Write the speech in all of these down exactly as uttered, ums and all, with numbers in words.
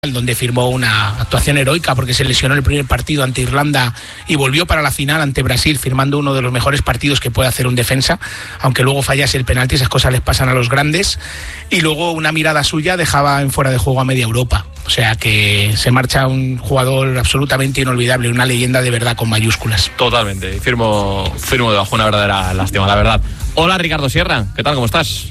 donde firmó una actuación heroica porque se lesionó en el primer partido ante Irlanda y volvió para la final ante Brasil firmando uno de los mejores partidos que puede hacer un defensa, aunque luego fallase el penalti. Esas cosas les pasan a los grandes. Y luego una mirada suya dejaba en fuera de juego a media Europa. O sea que se marcha un jugador absolutamente inolvidable, una leyenda de verdad con mayúsculas. Totalmente, firmo, firmo debajo, una verdadera lástima, la verdad. Hola Ricardo Sierra, ¿qué tal? ¿Cómo estás?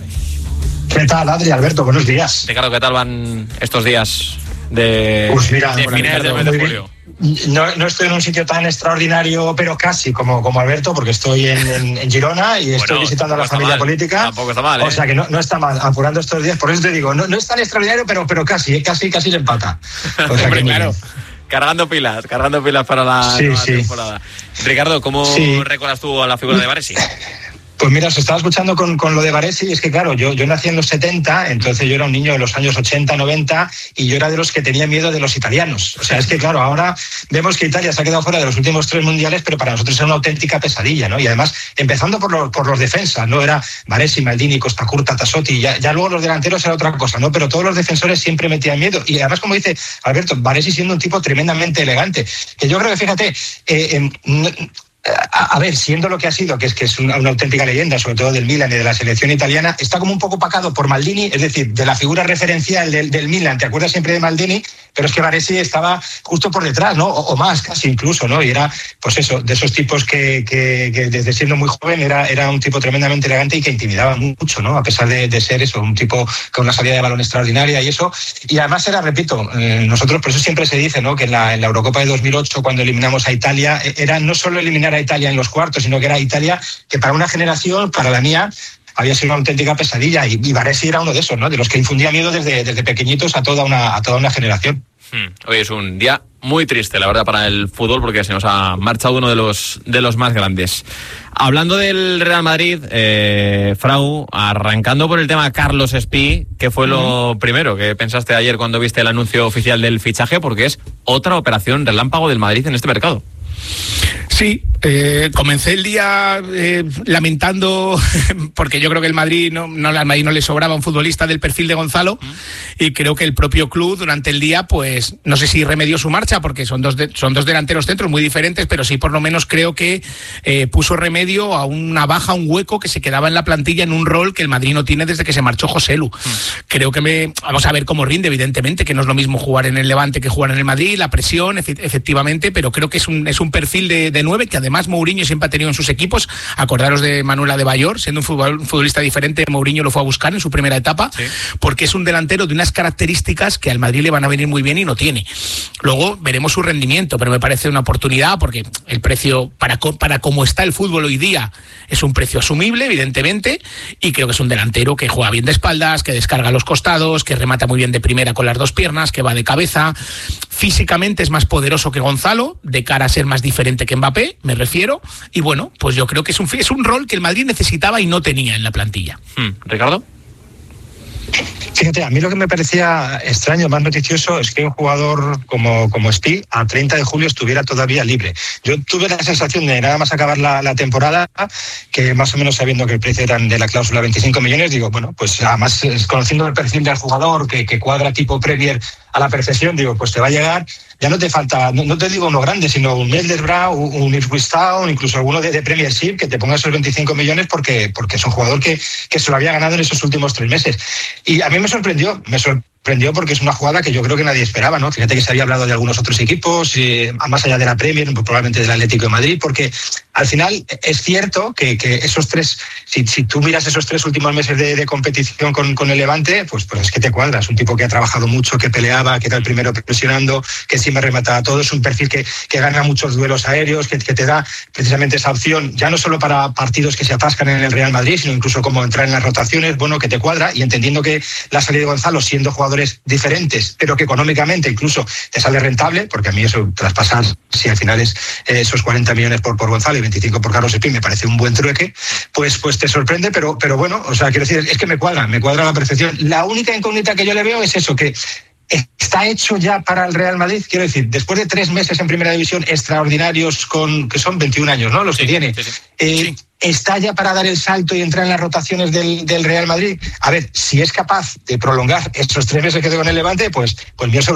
¿Qué tal, Adri? Alberto, buenos días. Ricardo, ¿qué tal van estos días de, pues mira, de bueno, finales del mes de julio? No, no estoy en un sitio tan extraordinario, pero casi como, como Alberto, porque estoy en, en, en Girona y estoy bueno, visitando a la familia mal. política. Tampoco está mal, ¿eh? O sea que no, no está mal, apurando estos días. Por eso te digo, no, no es tan extraordinario, pero, pero casi, casi, casi se empata. O sea que claro. Cargando pilas, cargando pilas para la sí, nueva sí. temporada. Ricardo, ¿cómo sí. recuerdas tú a la figura de Baresi? Pues mira, os estaba escuchando con, con lo de Baresi, y es que claro, yo, yo nací en los setenta, entonces yo era un niño de los años ochenta, noventa, y yo era de los que tenía miedo de los italianos. O sea, es que claro, ahora vemos que Italia se ha quedado fuera de los últimos tres mundiales, pero para nosotros era una auténtica pesadilla, ¿no? Y además, empezando por los, por los defensas, ¿no? Era Baresi, Maldini, Costa Curta, Tassotti, ya, ya luego los delanteros era otra cosa, ¿no? Pero todos los defensores siempre metían miedo. Y además, como dice Alberto, Baresi siendo un tipo tremendamente elegante, que yo creo que, fíjate, eh, eh, no, A, a ver, siendo lo que ha sido, que es que es una, una auténtica leyenda, sobre todo del Milan y de la selección italiana, está como un poco opacado por Maldini, es decir, de la figura referencial del, del Milan. Te acuerdas siempre de Maldini, pero es que Baresi estaba justo por detrás, ¿no? O, o más, casi incluso, ¿no? Y era, pues eso, de esos tipos que, que, que desde siendo muy joven era, era un tipo tremendamente elegante y que intimidaba mucho, ¿no? A pesar de, de ser eso, un tipo con una salida de balón extraordinaria y eso. Y además era, repito, eh, nosotros, por eso siempre se dice, ¿no? Que en la, en la Eurocopa de dos mil ocho, cuando eliminamos a Italia, era no solo eliminar a Italia en los cuartos, sino que era Italia que para una generación, para la mía, había sido una auténtica pesadilla, y, y Baresi era uno de esos, ¿no? De los que infundía miedo desde, desde pequeñitos a toda una, a toda una generación. Hmm. Hoy es un día muy triste, la verdad, para el fútbol, porque se nos ha marchado uno de los, de los más grandes. Hablando del Real Madrid, eh, Frau, arrancando por el tema Carlos Espí, ¿qué fue lo uh-huh. primero que pensaste ayer cuando viste el anuncio oficial del fichaje? Porque es otra operación relámpago del Madrid en este mercado. Sí, eh, comencé el día eh, lamentando, porque yo creo que el Madrid no, no, al Madrid no le sobraba un futbolista del perfil de Gonzalo, y creo que el propio club durante el día, pues no sé si remedió su marcha, porque son dos, de, son dos delanteros centros muy diferentes, pero sí por lo menos creo que eh, puso remedio a una baja, un hueco que se quedaba en la plantilla en un rol que el Madrid no tiene desde que se marchó Joselu. Mm. Creo que me vamos a ver cómo rinde, evidentemente, que no es lo mismo jugar en el Levante que jugar en el Madrid, la presión, efe, efectivamente, pero creo que es un, es un perfil de, de nueve que además Mourinho siempre ha tenido en sus equipos. Acordaros de Manuel Adebayor, siendo un, futbol, un futbolista diferente, Mourinho lo fue a buscar en su primera etapa, sí. porque es un delantero de unas características que al Madrid le van a venir muy bien y no tiene. Luego veremos su rendimiento, pero me parece una oportunidad porque el precio, para, para cómo está el fútbol hoy día, es un precio asumible, evidentemente, y creo que es un delantero que juega bien de espaldas, que descarga los costados, que remata muy bien de primera con las dos piernas, que va de cabeza. Físicamente es más poderoso que Gonzalo, de cara a ser más diferente que Mbappé, me refiero, y bueno, pues yo creo que es un, es un rol que el Madrid necesitaba y no tenía en la plantilla. Hmm. ¿Ricardo? Fíjate, a mí lo que me parecía extraño, más noticioso, es que un jugador como, como Espí a treinta de julio estuviera todavía libre. Yo tuve la sensación de nada más acabar la, la temporada, que más o menos sabiendo que el precio era de la cláusula veinticinco millones, digo, bueno, pues además conociendo el perfil del jugador, que, que cuadra tipo Premier a la perfección, digo, pues te va a llegar, ya no te falta, no, no te digo uno grande, sino un Middlesbrough, un Ipswich Town, incluso alguno de, de Premiership, que te ponga esos veinticinco millones porque, porque es un jugador que, que se lo había ganado en esos últimos tres meses. Y a mí me sorprendió, me sorprendió porque es una jugada que yo creo que nadie esperaba, ¿no? Fíjate que se había hablado de algunos otros equipos, eh, más allá de la Premier, probablemente del Atlético de Madrid, porque al final es cierto que, que esos tres, si, si tú miras esos tres últimos meses de, de competición con, con el Levante, pues, pues es que te cuadras. Un tipo que ha trabajado mucho, que peleaba, que era el primero presionando, que encima remataba todo. Es un perfil que, que gana muchos duelos aéreos, que, que te da precisamente esa opción, ya no solo para partidos que se atascan en el Real Madrid, sino incluso como entrar en las rotaciones, bueno, que te cuadra, y entendiendo que la salida de Gonzalo, siendo jugadores diferentes, pero que económicamente incluso te sale rentable, porque a mí eso, traspasar, si al final es eh, esos cuarenta millones por, por Gonzalo y veinticinco por Carlos Espí, me parece un buen trueque, pues, pues te sorprende, pero, pero bueno, o sea, quiero decir, es que me cuadra, me cuadra a la perfección. La única incógnita que yo le veo es eso, que ¿Está hecho ya para el Real Madrid? Quiero decir, después de tres meses en Primera División extraordinarios, con que son veintiún años, ¿no? Los sí, que tiene. Sí, sí. Eh, sí. ¿Está ya para dar el salto y entrar en las rotaciones del, del Real Madrid? A ver, si es capaz de prolongar estos tres meses que tengo en el Levante, pues, pues bien sobre